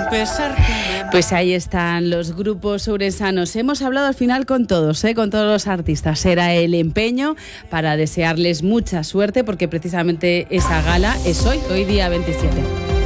Pues ahí están los grupos ourensanos. Hemos hablado al final con todos los artistas. Era el empeño para desearles mucha suerte, porque precisamente esa gala es hoy día 27.